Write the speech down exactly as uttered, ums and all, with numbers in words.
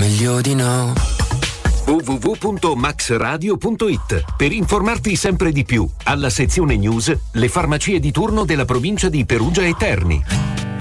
meglio di no. w w w punto max radio punto i t per informarti sempre di più. Alla sezione news, le farmacie di turno della provincia di Perugia e Terni.